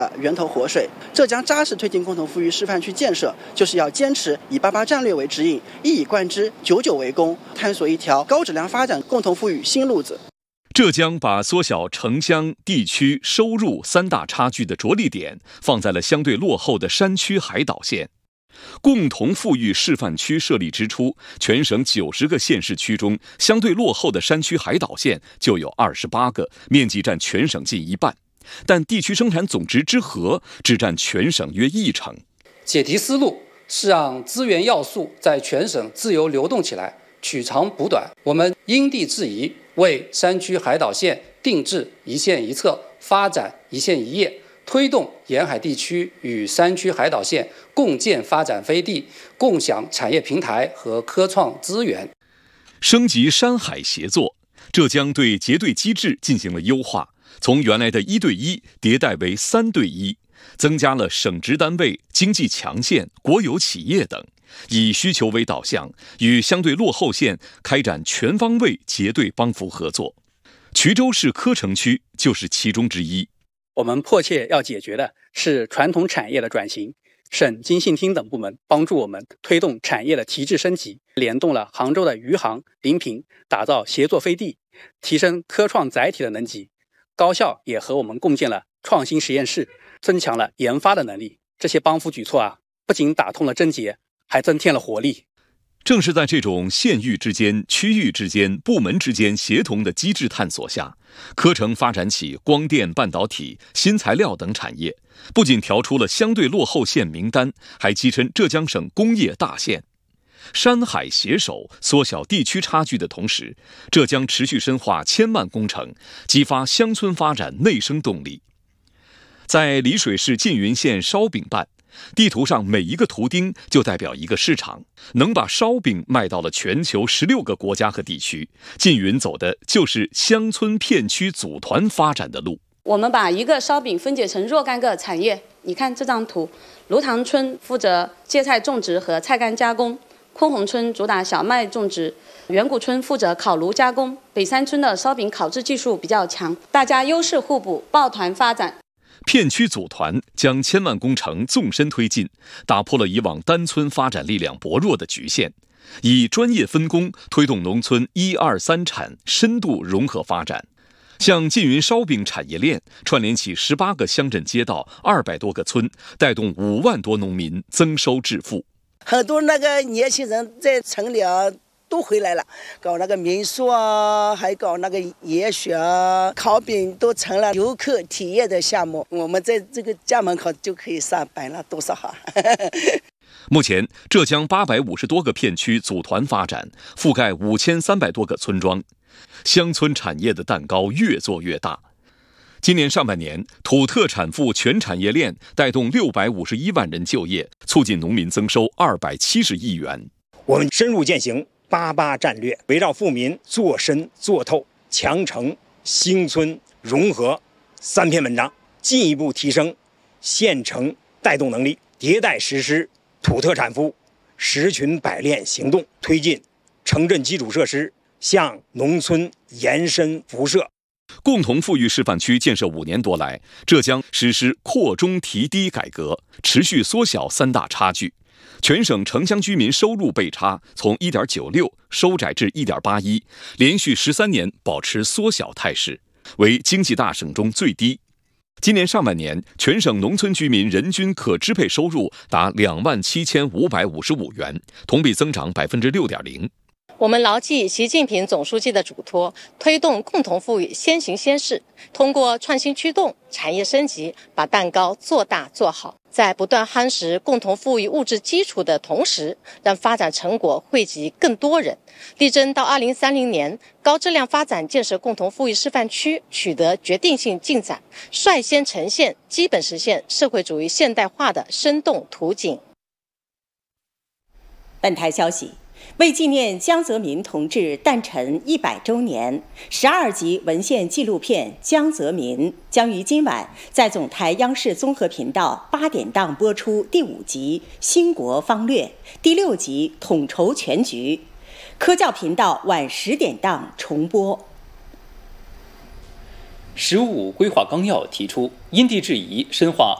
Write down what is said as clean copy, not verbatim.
源头活水。浙江扎实推进共同富裕示范区建设，就是要坚持以88战略为指引，一以贯之，久久为功，探索一条高质量发展共同富裕新路子。 浙江把缩小城乡、地区、收入三大差距的着力点放在了相对落后的山区海岛县。共同富裕示范区设立之初，全省90个县市区中，相对落后的山区海岛县就有28个，面积占全省近一半。但地区生产总值之和只占全省约1成。 解题思路是让资源要素在全省自由流动起来，取长补短。我们因地制宜，为山区海岛县定制一县一策，发展一县一业，推动沿海地区与山区海岛县共建发展飞地，共享产业平台和科创资源。 升级山海协作，浙江对结对机制进行了优化，从原来的1对1迭代为3对1，增加了省直单位、经济强县、国有企业等，以需求为导向，与相对落后县开展全方位结对帮扶合作。衢州市柯城区就是其中之一。 我们迫切要解决的是传统产业的转型，省经信厅等部门帮助我们推动产业的提质升级，联动了杭州的余杭、临平，打造协作飞地，提升科创载体的能级。高校也和我们共建了创新实验室，增强了研发的能力。这些帮扶举措不仅打通了症结，还增添了活力。 正是在这种县域之间、区域之间、部门之间协同的机制探索下，柯城发展起光电、半导体、新材料等产业，不仅调出了相对落后县名单，还跻身浙江省工业大县。山海携手，缩小地区差距的同时，浙江持续深化千万工程，激发乡村发展内生动力。在丽水市缙云县烧饼办，地图上每一个图钉就代表一个市场，能把烧饼卖到了全球16个国家和地区。缙云走的就是乡村片区组团发展的路。 我们把一个烧饼分解成若干个产业，你看这张图，芦塘村负责芥菜种植和菜干加工，昆洪村主打小麦种植，远古村负责烤炉加工，北山村的烧饼烤制技术比较强，大家优势互补，抱团发展。 片区组团将千万工程纵深推进，打破了以往单村发展力量薄弱的局限，以专业分工推动农村1、2、3产深度融合发展。像缙云烧饼产业链串联起18个乡镇街道、200多个村，带动5万多农民增收致富。 很多那个年轻人在城里都回来了，搞那个民宿还搞那个野雪烤饼，都成了游客体验的项目。我们在这个家门口就可以上班了，多少好。 目前，浙江850多个片区组团发展，覆盖5300多个村庄，乡村产业的蛋糕越做越大。今年上半年，土特产赋全产业链带动651万人就业，促进农民增收270亿元。 我们深入践行88战略，围绕富民做深做透、强城兴村融合3篇文章，进一步提升县城带动能力，迭代实施土特产赋10群百炼行动，推进城镇基础设施向农村延伸辐射。 共同富裕示范区建设5年多来，浙江实施扩中提低改革，持续缩小3大差距。全省城乡居民收入倍差从 1.96 收窄至 1.81， 连续13年保持缩小态势，为经济大省中最低。今年上半年，全省农村居民人均可支配收入达27555元，同比增长 6.0%。 我们牢记习近平总书记的嘱托，推动共同富裕先行先试，通过创新驱动、产业升级，把蛋糕做大做好。在不断夯实共同富裕物质基础的同时，让发展成果惠及更多人，力争到2030年，高质量发展建设共同富裕示范区取得决定性进展，率先呈现基本实现社会主义现代化的生动图景。 本台消息，为纪念江泽民同志诞辰100周年，12集文献纪录片《江泽民》将于今晚在总台央视综合频道8点档播出第5集《兴国方略》，第6集《统筹全局》，科教频道晚10点档重播。 “十五五”规划纲要提出，因地制宜深化